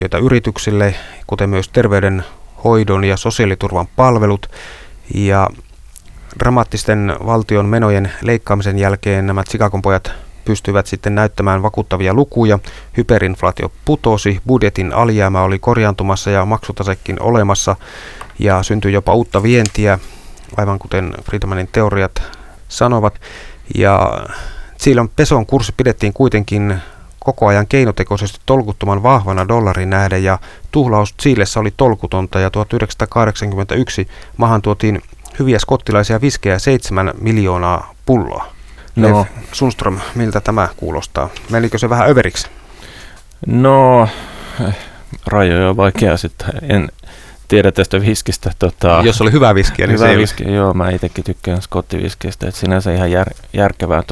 joita yrityksille, kuten myös terveydenhoidon ja sosiaaliturvan palvelut. Ja dramaattisten valtion menojen leikkaamisen jälkeen nämä Chicagon pojat pystyivät sitten näyttämään vakuuttavia lukuja. Hyperinflaatio putosi, budjetin alijäämä oli korjaantumassa ja maksutasekin olemassa ja syntyi jopa uutta vientiä, aivan kuten Friedmanin teoriat sanovat. Ja Chilen peson kurssi pidettiin kuitenkin koko ajan keinotekoisesti tolkuttoman vahvana dollarin nähden ja tuhlaus Chilessä oli tolkutonta ja 1981 maahan tuotiin hyviä skottilaisia viskejä 7 miljoonaa pulloa. Lev Sundström, miltä tämä kuulostaa? Menikö se vähän överiksi? No, rajoja on vaikea sitten. En tiedä tästä viskistä. Jos oli hyvä viskiä, niin hyvä viski, joo, mä itsekin tykkään skottiviskistä, että sinänsä ihan järkevää.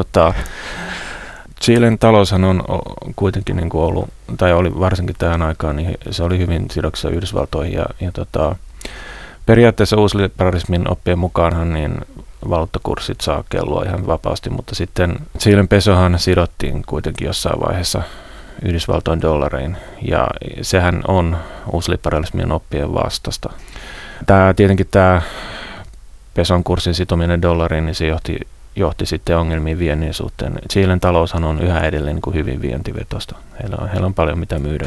Chilen taloushan on kuitenkin niin kuin ollut, tai oli varsinkin tähän aikaan, niin se oli hyvin sidoksissa Yhdysvaltoihin ja periaatteessa uusliberalismin oppien mukaanhan niin valuuttakurssit saa kellua ihan vapaasti, mutta sitten Chilen pesohan sidottiin kuitenkin jossain vaiheessa Yhdysvaltojen dollareihin, ja sehän on uusliberalismin oppien vastasta. Tietenkin tämä peson kurssin sitominen dollariin, niin se johti sitten ongelmiin viennin suhteen. Chilen taloushan on yhä edelleen niin kuin hyvin vientivetosta. Heillä on paljon mitä myydä,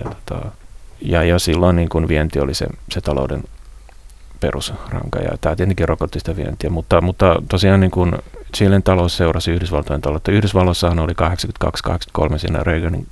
ja silloin niin kuin vienti oli se talouden perusranka, ja tämä tietenkin rokotti sitä vientiä, mutta tosiaan niin kuin Chilen talous seurasi Yhdysvaltojen taloutta. Yhdysvalloissahan oli 82-83 siinä Reaganin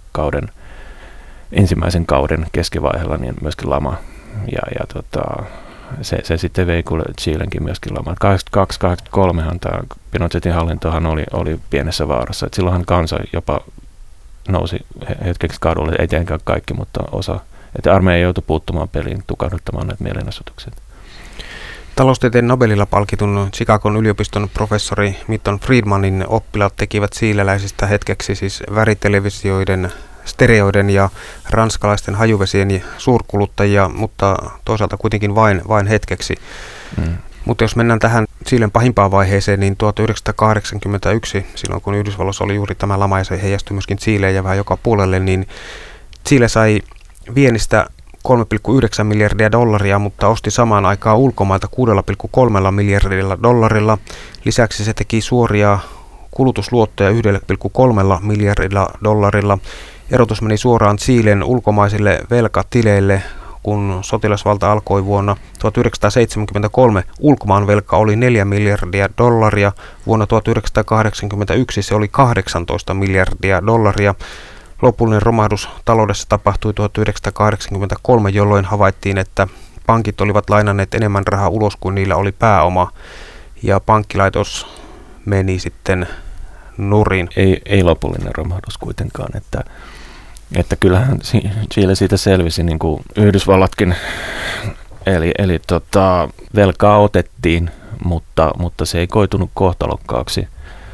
ensimmäisen kauden keskivaiheella niin myöskin lama, ja se sitten vei Chilenkin myöskin lama. 82-83han tämä Pinochetin hallintohan oli pienessä vaarassa, että silloinhan kansa jopa nousi hetkeksi kadulle, ei tietenkään kaikki, mutta osa, että armeija joutui puuttumaan peliin, tukahduttamaan näitä mielenosoituksia. Taloustieteen Nobelilla palkitun Chicagon yliopiston professori Milton Friedmanin oppilaat tekivät siileläisistä hetkeksi siis väritelevisioiden, stereoiden ja ranskalaisten hajuvesien suurkuluttajia, mutta toisaalta kuitenkin vain hetkeksi. Mutta jos mennään tähän Chilen pahimpaan vaiheeseen, niin 1981, silloin kun Yhdysvalloissa oli juuri tämä lama ja se heijastui myöskin Chileen ja vähän joka puolelle, niin Chile sai viennistä 3,9 miljardia dollaria, mutta osti samaan aikaan ulkomailta 6,3 miljardilla dollarilla. Lisäksi se teki suoria kulutusluottoja 1,3 miljardilla dollarilla. Erotus meni suoraan Chilen ulkomaisille velkatileille, kun sotilasvalta alkoi vuonna 1973. Ulkomaan velka oli 4 miljardia dollaria. Vuonna 1981 se oli 18 miljardia dollaria. Lopullinen romahdus taloudessa tapahtui 1983, jolloin havaittiin, että pankit olivat lainanneet enemmän rahaa ulos kuin niillä oli pääoma, ja pankkilaitos meni sitten nurin. Ei lopullinen romahdus kuitenkaan, että kyllähän Chile siitä selvisi niin kuin Yhdysvallatkin, eli velkaa otettiin, mutta se ei koitunut kohtalokkaaksi.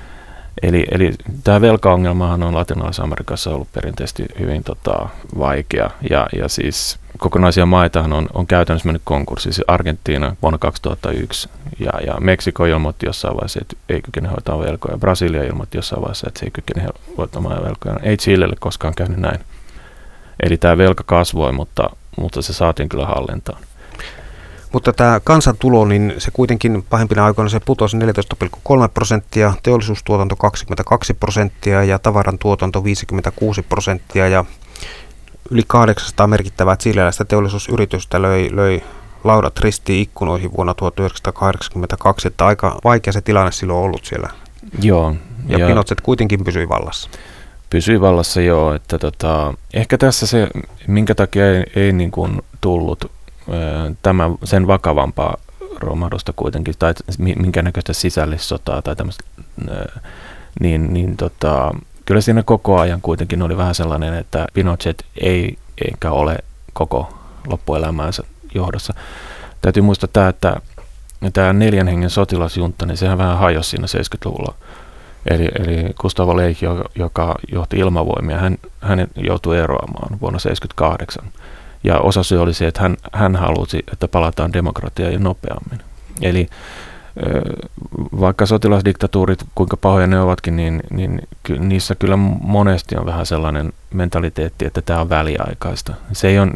Eli tämä velkaongelmahan on Latinalaisessa Amerikassa ollut perinteisesti hyvin vaikea, ja siis kokonaisia maitahan on käytännössä mennyt konkurssiin. Siis Argentiina vuonna 2001, ja Meksiko ilmoitti jossain vaiheessa, että ei kykene hoitaa velkoja. Brasilia ilmoitti jossain vaiheessa, että se ei kykene hoitamaan velkoja. Ei Chilelle koskaan käynyt näin. Eli tämä velka kasvoi, mutta se saatiin kyllä hallintaan. Mutta tämä kansantulo, niin se kuitenkin pahimpina aikoina se putosi 14,3%, teollisuustuotanto 22% ja tavaran tuotanto 56%, ja yli 800 merkittävää chileläistä teollisuusyritystä löi laudat ristiin ikkunoihin vuonna 1982, että aika vaikea se tilanne silloin on ollut siellä. Joo. Ja Pinochet kuitenkin pysyi vallassa. Pysyi vallassa, joo. Että ehkä tässä se, minkä takia ei niin kuin tullut sen vakavampaa romahdusta kuitenkin, tai minkä näköistä sisällissotaa tai tämmöistä, kyllä siinä koko ajan kuitenkin oli vähän sellainen, että Pinochet ei eikä ole koko loppuelämäänsä johdossa. Täytyy muistaa että tämä 4 hengen sotilasjunta, niin sehän vähän hajosi siinä 70-luvulla. Eli Gustavo Leich, joka johti ilmavoimia, hän joutui eroamaan vuonna 1978. Ja osasyy oli se, että hän halusi, että palataan demokratiaan jo nopeammin. Eli vaikka sotilasdiktatuurit, kuinka pahoja ne ovatkin, niin niissä kyllä monesti on vähän sellainen mentaliteetti, että tämä on väliaikaista. Se ei ole